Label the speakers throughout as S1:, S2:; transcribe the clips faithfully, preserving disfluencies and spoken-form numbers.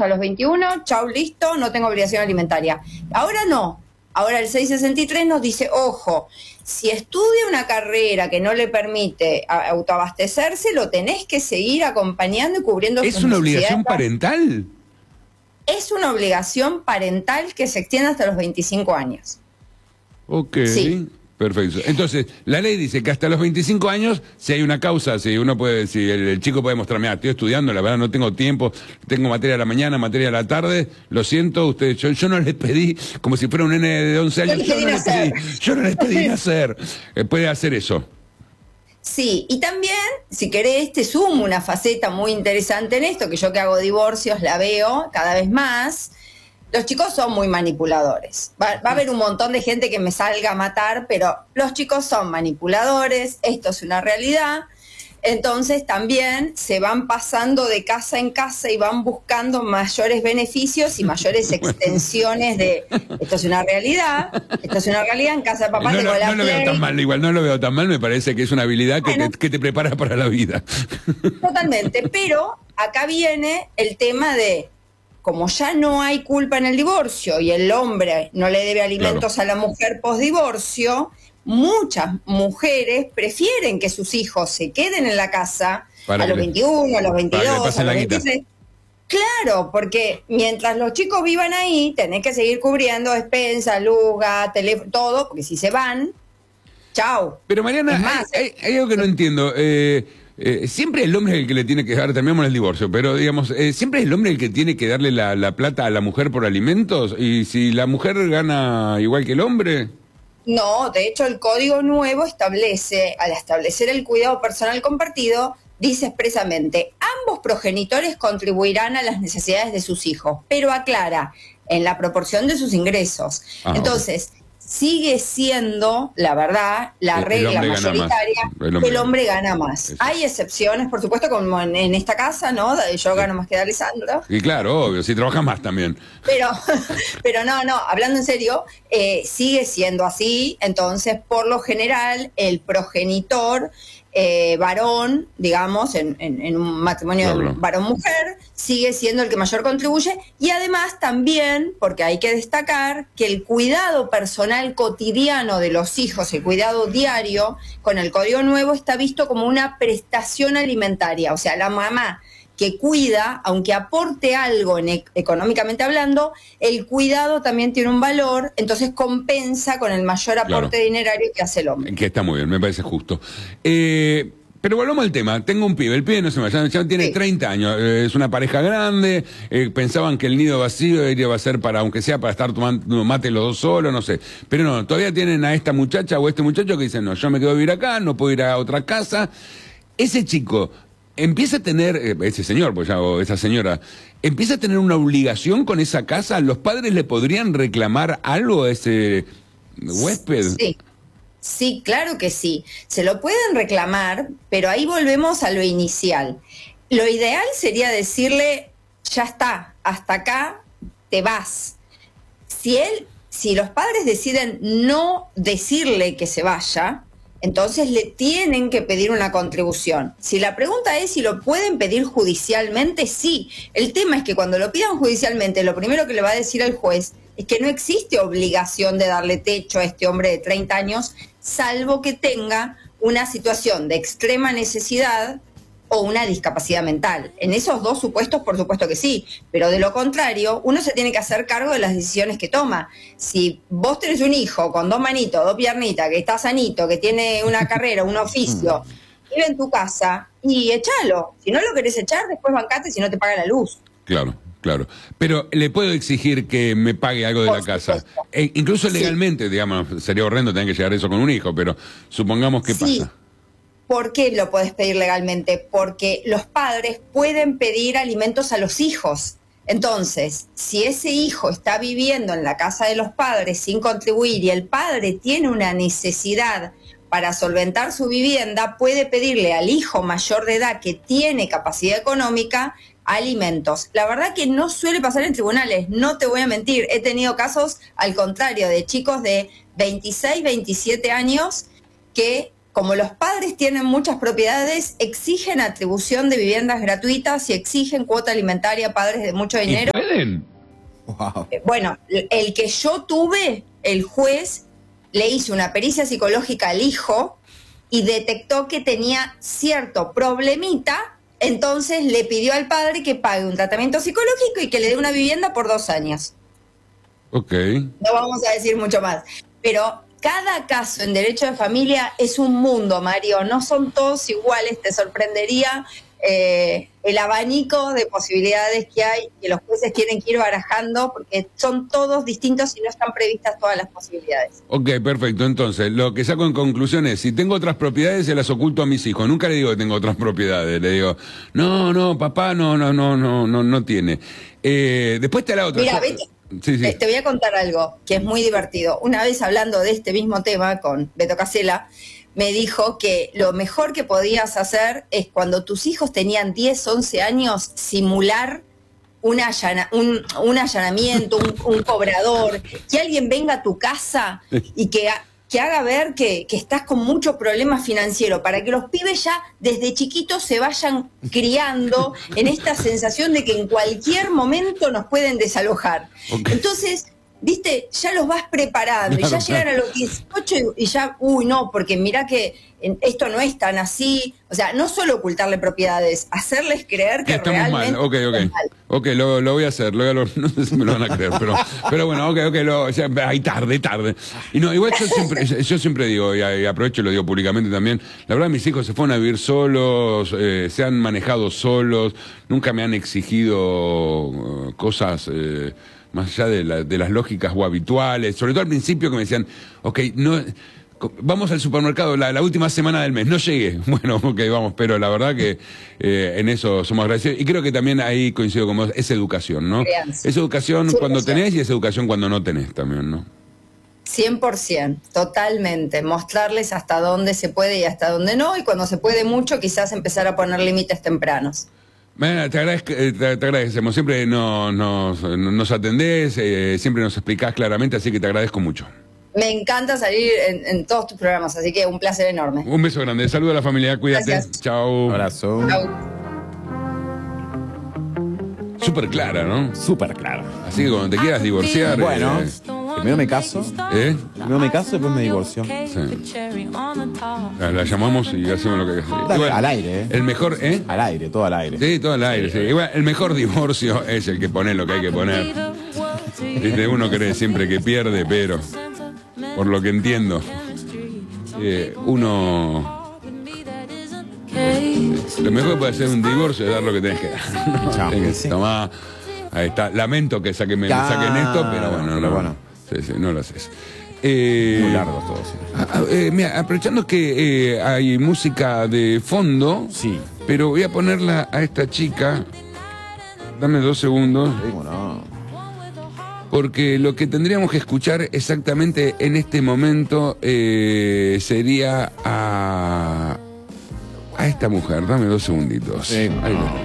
S1: a los veintiuno, chau, listo, no tengo obligación alimentaria. Ahora no. Ahora el seiscientos sesenta y tres nos dice, ojo, si estudia una carrera que no le permite autoabastecerse, lo tenés que seguir acompañando y cubriendo sus
S2: necesidades. ¿Es una obligación
S1: necesidades.
S2: parental?
S1: Es una obligación parental que se extiende hasta los veinticinco años.
S2: Ok,
S1: sí.
S2: Perfecto. Entonces, la ley dice que hasta los veinticinco años, si hay una causa, si uno puede, si el, el chico puede mostrar, mira, estoy estudiando, la verdad no tengo tiempo, tengo materia a la mañana, materia a la tarde, lo siento, usted, yo, yo no les pedí, como si fuera un nene de once años, yo, yo, no, les pedí, yo no les pedí nacer. Eh, puede hacer eso.
S1: Sí, y también, si querés, te sumo una faceta muy interesante en esto, que yo que hago divorcios la veo cada vez más. Los chicos son muy manipuladores. Va, va a haber un montón de gente que me salga a matar, pero los chicos son manipuladores, esto es una realidad. Entonces también se van pasando de casa en casa y van buscando mayores beneficios y mayores extensiones de esto es una realidad, esto es una realidad, en casa de papá
S2: no,
S1: tengo
S2: no,
S1: la
S2: no lo
S1: Play.
S2: veo tan mal, igual no lo veo tan mal, me parece que es una habilidad que, bueno, te, que te prepara para la vida.
S1: Totalmente, pero acá viene el tema de como ya no hay culpa en el divorcio y el hombre no le debe alimentos, claro, a la mujer postdivorcio, muchas mujeres prefieren que sus hijos se queden en la casa para a los veintiuno, a los veintidós, a los veintiséis. Claro, porque mientras los chicos vivan ahí, tenés que seguir cubriendo despensa, luz, teléfono, todo, porque si se van, chau.
S2: Pero Mariana, más, hay, hay, hay algo que no entiendo. Eh, Eh, siempre el hombre es el que le tiene que dar, terminamos el divorcio, pero digamos, eh, siempre es el hombre el que tiene que darle la, la plata a la mujer por alimentos, y si la mujer gana igual que el hombre.
S1: No, de hecho el código nuevo establece, al establecer el cuidado personal compartido, dice expresamente, ambos progenitores contribuirán a las necesidades de sus hijos, pero aclara, en la proporción de sus ingresos. Ah, Entonces, okay. Sigue siendo, la verdad, la el, regla el mayoritaria, el hombre, el hombre gana más. Eso. Hay excepciones, por supuesto, como en, en esta casa, ¿no? Yo gano más que Alessandro.
S2: Y claro, obvio, si trabajas más también.
S1: Pero, pero no, no, hablando en serio, eh, sigue siendo así. Entonces, por lo general, el progenitor eh, varón, digamos, en, en, en un matrimonio claro. varón-mujer, sigue siendo el que mayor contribuye, y además también, porque hay que destacar que el cuidado personal cotidiano de los hijos, el cuidado diario, con el código nuevo está visto como una prestación alimentaria, o sea, la mamá que cuida, aunque aporte algo en e económicamente hablando, el cuidado también tiene un valor, entonces compensa con el mayor aporte claro. dinerario que hace el hombre.
S2: Que está muy bien, me parece justo. Eh... Pero volvamos al tema, tengo un pibe, el pibe no se me ya, ya tiene sí. treinta años, eh, es una pareja grande, eh, pensaban que el nido vacío iba a ser para, aunque sea para estar tomando mate los dos solos, no sé. Pero no, todavía tienen a esta muchacha o este muchacho que dicen, no, yo me quedo a vivir acá, no puedo ir a otra casa. Ese chico empieza a tener, eh, ese señor, pues ya, o esa señora, empieza a tener una obligación con esa casa. ¿Los padres le podrían reclamar algo a ese huésped?
S1: Sí. Sí, claro que sí. Se lo pueden reclamar, pero ahí volvemos a lo inicial. Lo ideal sería decirle, ya está, hasta acá te vas. Si él, si los padres deciden no decirle que se vaya, entonces le tienen que pedir una contribución. Si la pregunta es si lo pueden pedir judicialmente, sí. El tema es que cuando lo pidan judicialmente, lo primero que le va a decir al juez es que no existe obligación de darle techo a este hombre de treinta años, salvo que tenga una situación de extrema necesidad o una discapacidad mental. En esos dos supuestos, por supuesto que sí, pero de lo contrario, uno se tiene que hacer cargo de las decisiones que toma. Si vos tenés un hijo con dos manitos, dos piernitas, que está sanito, que tiene una carrera, un oficio, vive en tu casa, y échalo. Si no lo querés echar, después bancate si no te paga la luz.
S2: Claro. Claro, pero le puedo exigir que me pague algo de Por la casa, e incluso legalmente, sí. digamos, sería horrendo tener que llegar a eso con un hijo, pero supongamos que sí. pasa.
S1: ¿Por qué lo puedes pedir legalmente? Porque los padres pueden pedir alimentos a los hijos. Entonces, si ese hijo está viviendo en la casa de los padres sin contribuir y el padre tiene una necesidad para solventar su vivienda, puede pedirle al hijo mayor de edad que tiene capacidad económica alimentos. La verdad que no suele pasar en tribunales, no te voy a mentir. He tenido casos, al contrario, de chicos de veintiséis, veintisiete años que, como los padres tienen muchas propiedades, exigen atribución de viviendas gratuitas y exigen cuota alimentaria a padres de mucho dinero.
S2: pueden?
S3: Wow.
S1: Bueno, el que yo tuve, el juez le hizo una pericia psicológica al hijo y detectó que tenía cierto problemita, entonces le pidió al padre que pague un tratamiento psicológico y que le dé una vivienda por dos años.
S2: Ok.
S1: No vamos a decir mucho más, pero cada caso en derecho de familia es un mundo, Mario, no son todos iguales, te sorprendería eh, el abanico de posibilidades que hay, que los jueces tienen que ir barajando, porque son todos distintos y no están previstas todas las posibilidades.
S2: Ok, perfecto. Entonces, lo que saco en conclusión es, si tengo otras propiedades, se las oculto a mis hijos. Nunca le digo que tengo otras propiedades. Le digo, no, no, papá, no, no, no, no, no, no tiene. Eh, después te la otra.
S1: Mira,
S2: Yo,
S1: Beto,
S2: sí, sí.
S1: te voy a contar algo que es muy divertido. Una vez hablando de este mismo tema con Beto Casella, me dijo que lo mejor que podías hacer es cuando tus hijos tenían diez, once años, simular un, allana, un, un allanamiento, un, un cobrador, que alguien venga a tu casa y que, que haga ver que, que estás con mucho problema financiero, para que los pibes ya desde chiquitos se vayan criando en esta sensación de que en cualquier momento nos pueden desalojar. Okay. Entonces, viste, ya los vas preparando, claro, y ya llegan a los dieciocho y, y ya, uy, no, porque mirá que esto no es tan así. O sea, no solo ocultarle propiedades, hacerles creer que
S2: estamos
S1: realmente
S2: mal. Ok, ok.
S1: mal.
S2: Ok, lo, lo voy a hacer. Lo, lo, no sé si me lo van a creer, pero, pero bueno, ok, ok. Lo, o sea, hay tarde, tarde. Y no, igual yo siempre, yo siempre digo, y, y aprovecho y lo digo públicamente también, la verdad mis hijos se fueron a vivir solos, eh, se han manejado solos, nunca me han exigido uh, cosas... Eh, más allá de, la, de las lógicas o habituales, sobre todo al principio que me decían, ok, no, vamos al supermercado la, la última semana del mes, no llegué, bueno, ok, vamos, pero la verdad que eh, en eso somos agradecidos, y creo que también ahí coincido con vos, es educación, ¿no? Crianza. Es educación cien por ciento cuando tenés y es educación cuando no tenés también, ¿no?
S1: cien por ciento, totalmente, mostrarles hasta dónde se puede y hasta dónde no, y cuando se puede mucho, quizás empezar a poner límites tempranos.
S2: Bueno, te, agradezco, te, te agradecemos, siempre nos, nos, nos atendés, eh, siempre nos explicás claramente, así que te agradezco mucho.
S1: Me encanta salir en, en todos tus programas, así que un placer enorme.
S2: Un beso grande, saludo a la familia, cuídate.
S1: Gracias.
S2: Chao.
S3: Un abrazo. Chao.
S2: Súper clara, ¿no?
S3: Súper clara.
S2: Así que cuando te quieras divorciar...
S3: Bueno,
S2: eh,
S3: primero me caso.
S2: ¿Eh?
S3: Primero me caso y después me divorcio.
S2: Sí. La, la llamamos y hacemos lo que hay que hacer. Igual,
S3: al aire, ¿eh?
S2: El mejor, ¿eh?
S3: Al aire, todo al aire.
S2: Sí, todo al aire, sí. Igual, el mejor divorcio es el que pone lo que hay que poner. Viste, uno cree siempre que pierde, pero... Por lo que entiendo, eh, uno... Lo mejor que puede hacer un divorcio es dar lo que tenés que dar. Tenés que tomar, ahí está. Lamento que saquen, me
S3: ya,
S2: saquen esto, pero bueno,
S3: pero
S2: no,
S3: bueno.
S2: Sí, sí, no lo haces. Eh,
S3: Muy largos todos. Sí.
S2: Eh, mira, aprovechando que eh, hay música de fondo,
S3: sí,
S2: pero voy a ponerla a esta chica. Dame dos segundos.
S3: Digo, no.
S2: Porque lo que tendríamos que escuchar exactamente en este momento eh, sería a, a esta mujer. Dame dos segunditos.
S3: Sí,
S2: Ahí lo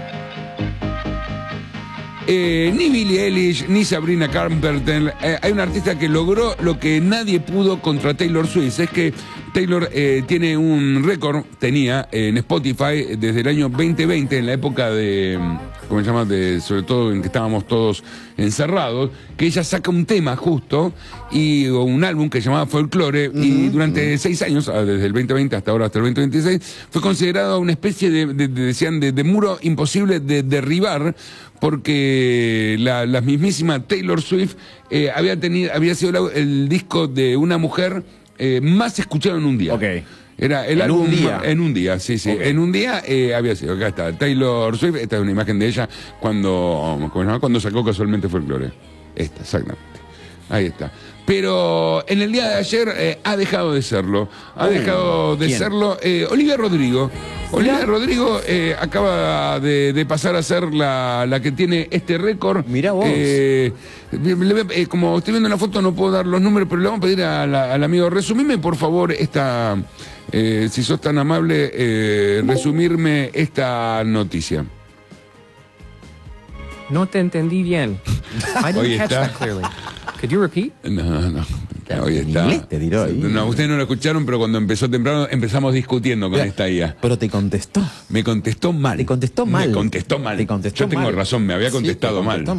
S2: eh, ni Billie Eilish, ni Sabrina Carpenter. Eh, hay un artista que logró lo que nadie pudo contra Taylor Swift. Es que Taylor eh, tiene un récord, tenía eh, en Spotify desde el año veinte veinte, en la época de... ¿Cómo se llama? De, sobre todo en que estábamos todos encerrados, que ella saca un tema justo, y o un álbum que se llamaba Folklore, uh-huh, y durante uh-huh. seis años, desde el veinte veinte hasta ahora, hasta el veinte veintiséis, fue considerado una especie de, de, de decían, de, de muro imposible de derribar, porque la, la mismísima Taylor Swift eh, había, tenido, había sido la, el disco de una mujer eh, más escuchado en un día.
S3: Okay.
S2: Era el
S3: en
S2: álbum
S3: un día.
S2: En un día, sí, sí. Okay. En un día eh, había sido. Acá está, Taylor Swift. Esta es una imagen de ella cuando, ¿cómo se llama? Cuando sacó casualmente Folklore. Esta, exactamente. Ahí está. Pero en el día de ayer eh, ha dejado de serlo. Ha oh, dejado de ¿quién? serlo eh, Olivia Rodrigo. Olivia Rodrigo eh, acaba de, de pasar a ser la, la que tiene este récord.
S3: Mirá vos.
S2: Eh, eh, como estoy viendo en la foto no puedo dar los números, pero le vamos a pedir a la, al amigo, resumime por favor esta... Eh, si sos tan amable, eh, resumirme esta noticia.
S4: No te entendí bien. I didn't catch that clearly. Could you repeat?
S2: No, no. Hoy está.
S3: Te diró ahí.
S2: No, ustedes no lo escucharon, pero cuando empezó temprano empezamos discutiendo con
S3: pero,
S2: esta I A.
S3: Pero te contestó.
S2: Me contestó mal.
S3: Te contestó mal.
S2: Me contestó mal.
S3: Te contestó
S2: Yo tengo
S3: mal.
S2: razón, me había contestado sí, mal.